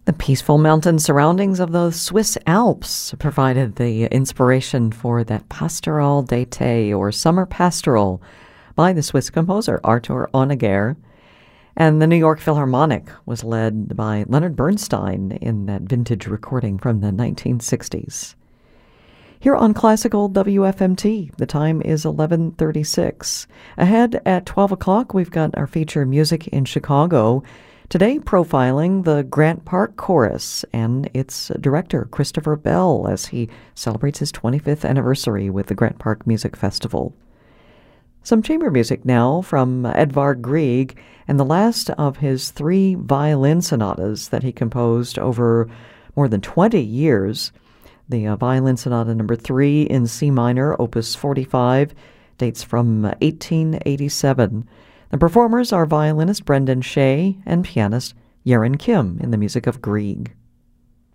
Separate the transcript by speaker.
Speaker 1: The peaceful mountain surroundings of the Swiss Alps provided the inspiration for that Pastoral d'été, or Summer Pastoral, by the Swiss composer Arthur Honegger. And the New York Philharmonic was led by Leonard Bernstein in that vintage recording from the 1960s. Here on Classical WFMT, the time is 11:36. Ahead at 12 o'clock, we've got our feature Music in Chicago, today profiling the Grant Park Chorus and its director, Christopher Bell, as he celebrates his 25th anniversary with the Grant Park Music Festival. Some chamber music now from Edvard Grieg, and the last of his 3 violin sonatas that he composed over more than 20 years. The Violin Sonata number 3 in C minor, opus 45, dates from 1887. The performers are violinist Brendan Shea and pianist Yerin Kim in the music of Grieg.